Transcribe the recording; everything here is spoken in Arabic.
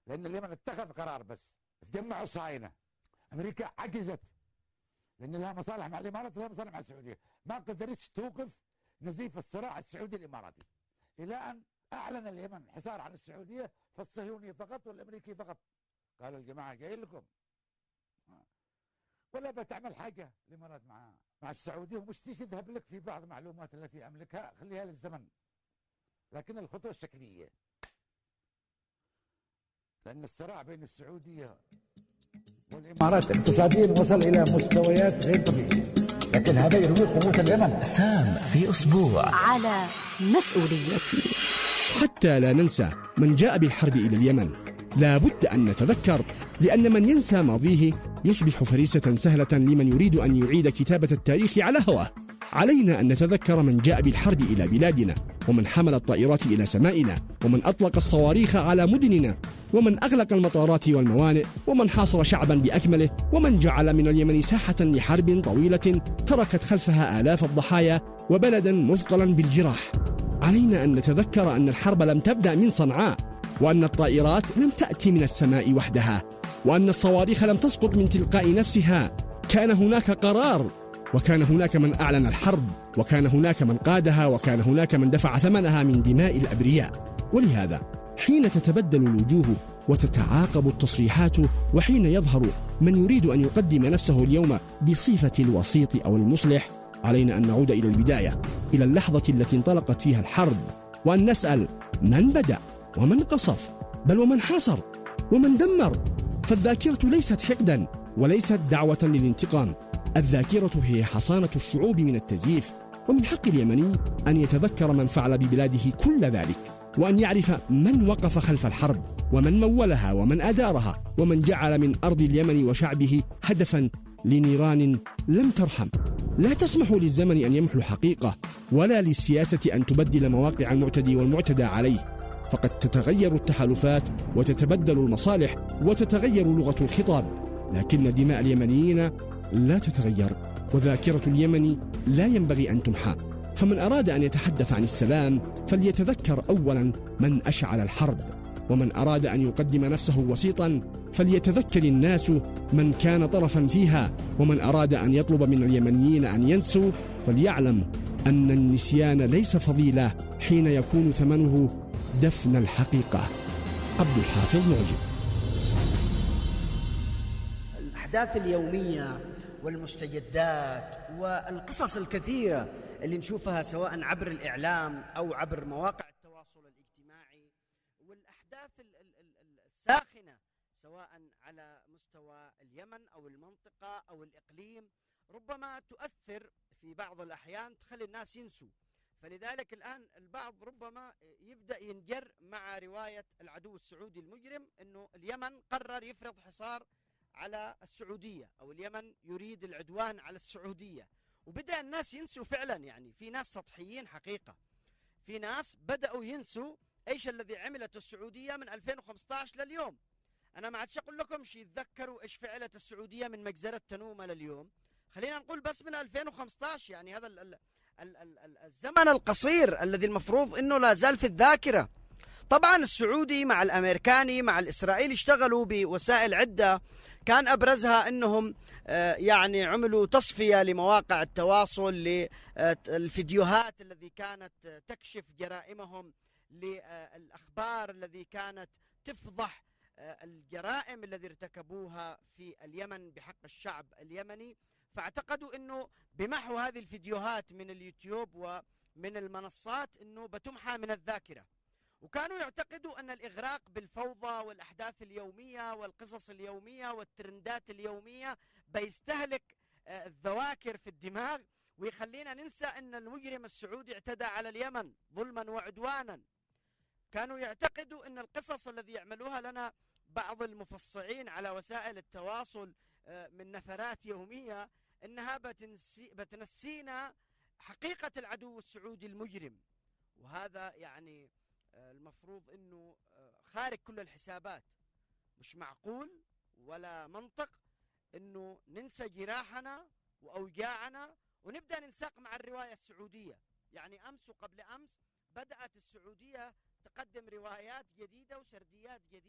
لأن اليمن اتخذ قرار بس تجمعوا الصهاينة. أمريكا عجزت لأن لها مصالح مع الإمارات ولها مصالح مع السعودية، ما قدرتش توقف نزيف الصراع السعودي الإماراتي، إلى أن أعلن اليمن حصار عن السعودية، فالصهيوني فقط والأمريكي فقط. قالوا الجماعة جاي لكم، ولا بتعمل حاجة الإمارات مع السعودية، ومش تذهب لك في بعض المعلومات التي أملكها خليها للزمن، لكن الخطوة الشكلية، لأن الصراع بين السعودية والإمارات اقتصاديا وصل إلى مستويات غير طبيعية، لكن هذا يروي قوة اليمن. سام في أسبوع على مسؤوليتي. حتى لا ننسى من جاء بالحرب إلى اليمن، لا بد أن نتذكر، لأن من ينسى ماضيه يصبح فريسة سهلة لمن يريد أن يعيد كتابة التاريخ على هواه. علينا أن نتذكر من جاء بالحرب إلى بلادنا، ومن حمل الطائرات إلى سمائنا، ومن أطلق الصواريخ على مدننا، ومن أغلق المطارات والموانئ، ومن حاصر شعبا بأكمله، ومن جعل من اليمن ساحة لحرب طويلة تركت خلفها آلاف الضحايا وبلدا مثقلا بالجراح. علينا أن نتذكر أن الحرب لم تبدأ من صنعاء، وأن الطائرات لم تأتي من السماء وحدها، وأن الصواريخ لم تسقط من تلقاء نفسها. كان هناك قرار، وكان هناك من أعلن الحرب، وكان هناك من قادها، وكان هناك من دفع ثمنها من دماء الأبرياء. ولهذا حين تتبدل الوجوه وتتعاقب التصريحات، وحين يظهر من يريد أن يقدم نفسه اليوم بصفة الوسيط أو المصلح، علينا أن نعود إلى البداية، إلى اللحظة التي انطلقت فيها الحرب، وأن نسأل من بدأ ومن قصف، بل ومن حاصر ومن دمر. فالذاكرة ليست حقدا وليست دعوة للانتقام، الذاكرة هي حصانة الشعوب من التزييف. ومن حق اليمني أن يتذكر من فعل ببلاده كل ذلك، وأن يعرف من وقف خلف الحرب، ومن مولها، ومن أدارها، ومن جعل من أرض اليمن وشعبه هدفا لنيران لم ترحم. لا تسمحوا للزمن أن يمحو الحقيقة، ولا للسياسة أن تبدل مواقع المعتدي والمعتدى عليه، فقد تتغير التحالفات وتتبدل المصالح وتتغير لغة الخطاب، لكن دماء اليمنيين لا تتغير، وذاكرة اليمن لا ينبغي أن تمحى. فمن أراد أن يتحدث عن السلام فليتذكر أولا من أشعل الحرب، ومن أراد أن يقدم نفسه وسيطا فليتذكر الناس من كان طرفا فيها، ومن أراد أن يطلب من اليمنيين أن ينسوا فليعلم أن النسيان ليس فضيلة حين يكون ثمنه دفن الحقيقة. عبد الحافظ معجب. الأحداث اليومية والمستجدات والقصص الكثيرة اللي نشوفها سواء عبر الإعلام أو عبر مواقع التواصل الاجتماعي، والأحداث الساخنة سواء على مستوى اليمن أو المنطقة أو الإقليم، ربما تؤثر في بعض الأحيان تخلي الناس ينسوا. فلذلك الآن البعض ربما يبدأ ينجر مع رواية العدو السعودي المجرم أنه اليمن قرر يفرض حصار على السعودية، أو اليمن يريد العدوان على السعودية، وبدأ الناس ينسوا فعلا. يعني في ناس سطحيين حقيقة، في ناس بدأوا ينسوا إيش الذي عملته السعودية من 2015 لليوم. أنا ما عادش أقول لكم شيء، يتذكروا إيش فعلت السعودية من مجزرة تنومة لليوم، خلينا نقول بس من 2015. يعني هذا الزمن القصير الذي المفروض أنه لا زال في الذاكرة. طبعا السعودي مع الأمريكاني مع الإسرائيلي اشتغلوا بوسائل عدة، كان أبرزها أنهم يعني عملوا تصفية لمواقع التواصل، للفيديوهات التي كانت تكشف جرائمهم، للأخبار التي كانت تفضح الجرائم التي ارتكبوها في اليمن بحق الشعب اليمني. فاعتقدوا أنه بمحو هذه الفيديوهات من اليوتيوب ومن المنصات أنه بتمحى من الذاكرة، وكانوا يعتقدوا أن الإغراق بالفوضى والأحداث اليومية والقصص اليومية والترندات اليومية بيستهلك الذواكر في الدماغ، ويخلينا ننسى أن المجرم السعودي اعتدى على اليمن ظلما وعدوانا. كانوا يعتقدوا أن القصص الذي يعملوها لنا بعض المفصعين على وسائل التواصل من نثرات يومية أنها بتنسينا حقيقة العدو السعودي المجرم. وهذا يعني المفروض أنه خارج كل الحسابات، مش معقول ولا منطق أنه ننسى جراحنا وأوجاعنا ونبدأ ننساق مع الرواية السعودية. يعني أمس وقبل أمس بدأت السعودية تقدم روايات جديدة وسرديات جديدة.